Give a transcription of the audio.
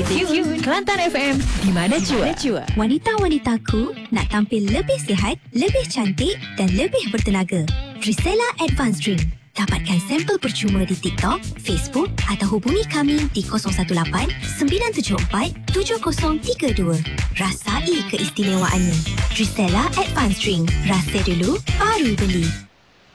Stay tune. Kelantan FM, di mana jua. Wanita-wanitaku nak tampil lebih sihat, lebih cantik dan lebih bertenaga. Trisella Advanced Drink. Dapatkan sampel percuma di TikTok, Facebook atau hubungi kami di 018-974-7032. Rasai keistimewaannya. Trisella Advanced Drink. Rasa dulu, baru beli.